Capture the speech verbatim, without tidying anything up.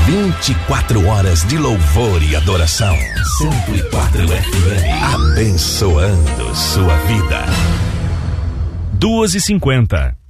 vinte e quatro horas de louvor e adoração. cento e quatro F M, abençoando sua vida. duas e cinquenta.